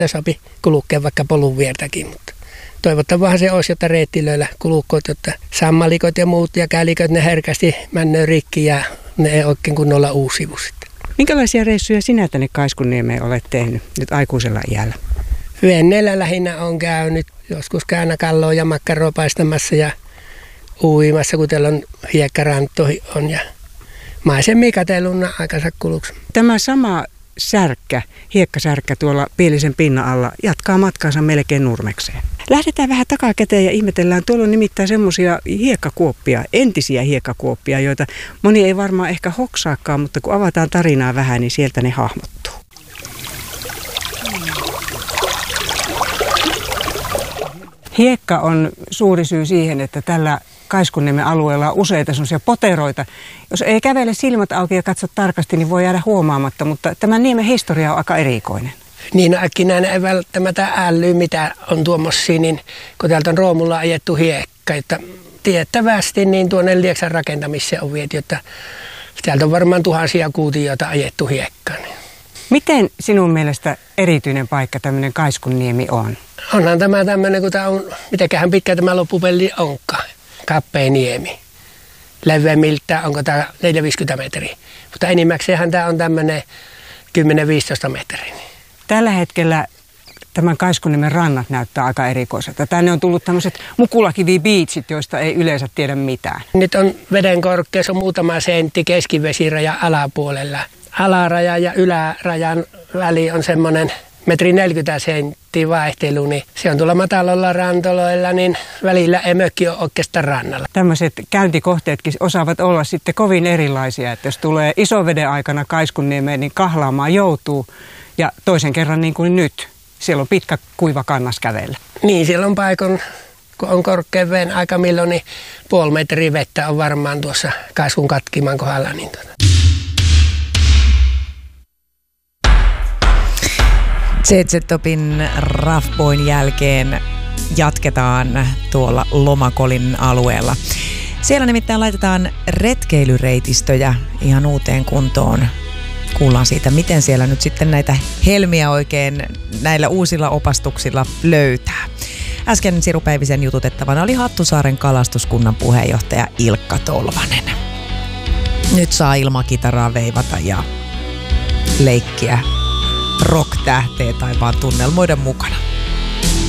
Sopi kulkea vaikka polun viertäkin, mutta toivottavaahan se olisi, jotta reittilöillä kulukkoot, jotta sammalikot ja muut ja käliköt, ne herkästi männöö rikki ja ne ei oikein kunnolla uusivu sitten. Minkälaisia reissuja sinä tänne Kaiskuniemeen olet tehnyt nyt aikuisella iällä? Venneellä lähinnä on käynyt, joskus käänäkalloa ja makkaroa paistamassa ja uimassa, kun teillä on hiekkarantto on ja maisemia katseluna aikansa kuluksi. Tämä sama hiekkasärkkä tuolla Pielisen pinnan alla jatkaa matkaansa melkein Nurmekseen. Lähdetään vähän takakäteen ja ihmetellään. Tuolla on nimittäin semmoisia hiekkakuoppia, entisiä hiekkakuoppia, joita moni ei varmaan ehkä hoksaakaan, mutta kun avataan tarinaa vähän, niin sieltä ne hahmottuu. Hiekka on suuri syy siihen, että tällä Kaiskunniemen alueella on useita semmoisia poteroita. Jos ei kävele silmät auki ja katso tarkasti, niin voi jäädä huomaamatta, mutta tämän niemen historia on aika erikoinen. Niin äkkinäinen ei välttämättä älyy, mitä on tuommoisia, niin kun täältä on Roomulla ajettu hiekka, että tiettävästi niin tuonne Lieksan rakentamiseen on viety, että täältä on varmaan tuhansia kuutioita ajettu hiekkaan. Miten sinun mielestä erityinen paikka tämmöinen Kaiskunniemi on? Onhan tämä tämmöinen, kun tämä on, mitenköhän pitkä tämä loppupeli onkaan. Kappeeniemi. Leveämmiltä onko tämä 450 metriä. Mutta enimmäkseenhän tämä on tämmöinen 10-15 metriä. Tällä hetkellä tämän Kaiskunniemen rannat näyttää aika erikoiselta. Tänne on tullut tämmöiset Mukulakivi-beachit, joista ei yleensä tiedä mitään. Nyt on veden korkeus on muutama sentti keskivesirajan alapuolella. Alaraja ja ylärajan väli on semmoinen 1,40 m vaihtelu, niin se on tuolla matalalla rantoloilla, niin välillä ei mökki ole oikeastaan rannalla. Tämmöiset käyntikohteetkin osaavat olla sitten kovin erilaisia, että jos tulee isoveden aikana Kaiskunniemeen, niin kahlaamaan joutuu ja toisen kerran niin kuin nyt. Siellä on pitkä kuiva kannas kävellä. Niin, siellä on paikon, kun on korkean veden aika milloin, niin 0,5 metriä vettä on varmaan tuossa Kaiskun katkiman kohdalla. Niin ZZ-Topin Rough Boyn jälkeen jatketaan tuolla Lomakolin alueella. Siellä nimittäin laitetaan retkeilyreitistöjä ihan uuteen kuntoon. Kuullaan siitä, miten siellä nyt sitten näitä helmiä oikein näillä uusilla opastuksilla löytää. Äsken Siru Päivisen jututettavana oli Hattusaaren kalastuskunnan puheenjohtaja Ilkka Tolvanen. Nyt saa ilmakitaraa veivata ja leikkiä rock-tähteä tai vaan tunnelmoida mukana.